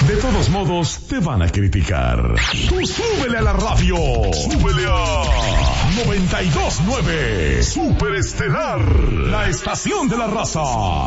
De todos modos, te van a criticar. Tú súbele a la radio. Súbele a 92.9 Super Estelar, la estación de la raza.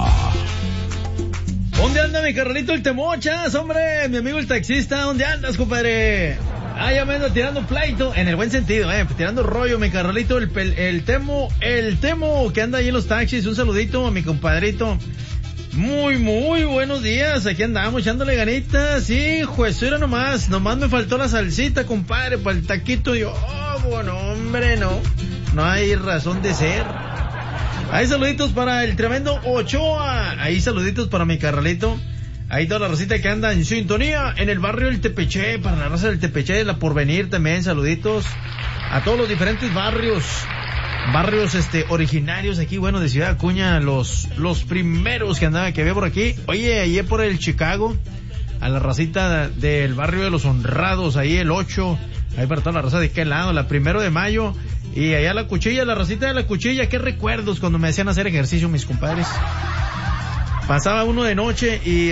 ¿Dónde anda mi carnalito el Temochas, hombre? Mi amigo el taxista, ¿dónde andas, compadre? Ya me ando tirando pleito, en el buen sentido, tirando rollo, mi carnalito, el Temo, que anda ahí en los taxis. Un saludito a mi compadrito. Muy buenos días, aquí andamos echándole ganitas. Sí, juez, era nomás me faltó la salsita, compadre, para el taquito. Yo, bueno, hombre, no hay razón de ser. Hay saluditos para el tremendo Ochoa. Hay saluditos para mi carnalito. Hay toda la racita que anda en sintonía en el barrio del Tepeché. Para la raza del Tepeché, de la Porvenir también, saluditos a todos los diferentes barrios originarios aquí, bueno, de Ciudad Acuña, los primeros que había por aquí. Oye, ayer por el Chicago, a la racita del barrio de los Honrados, ahí el 8, ahí para toda la raza de qué lado, la 1 de mayo. Y allá la Cuchilla, la racita de la Cuchilla, qué recuerdos cuando me hacían hacer ejercicio mis compadres. Pasaba uno de noche y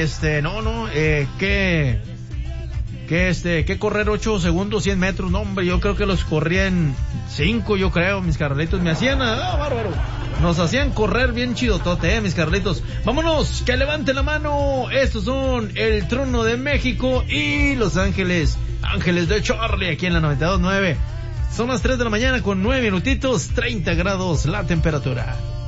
que correr 8 segundos, 100 metros, no hombre, yo creo que los corría en 5, yo creo, mis carnalitos, me hacían, bárbaro, nos hacían correr bien chidotote, mis carnalitos. Vámonos, que levante la mano. Estos son el Trono de México y Los Ángeles de Charlie, aquí en la 92.9. Son las 3 de la mañana con 9 minutitos, 30 grados la temperatura.